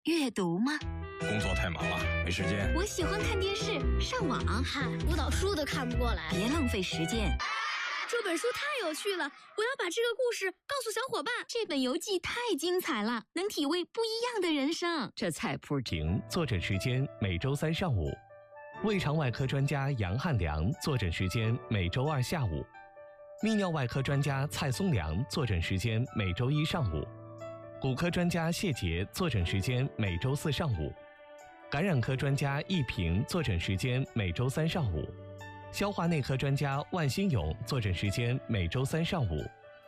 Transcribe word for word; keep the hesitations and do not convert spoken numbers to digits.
阅读吗？ 工作太忙了，没时间。 我喜欢看电视、上网。 嗨，我导书都看不过来。 别浪费时间。 这本书太有趣了，我要把这个故事告诉小伙伴。 这本游记太精彩了，能体味不一样的人生。这菜谱停坐诊时间每周三上午，胃肠外科专家杨汉良坐诊时间每周二下午，泌尿外科专家蔡松良坐诊时间每周一上午，骨科专家谢杰坐诊时间每周四上午，感染科专家易平坐诊时间每周三上午，消化内科专家万新勇坐诊时间每周三上午。